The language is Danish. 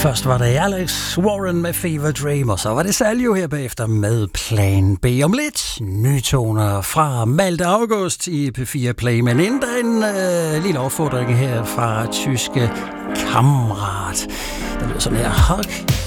Først var det Alex Warren med Fever Dream, og så var det Saljo her bagefter med Plan B. Om lidt nytoner fra Malte August i P4 Play, men inden der en lille opfordring her fra tyske Kammerat. Der lyder sådan her: Hug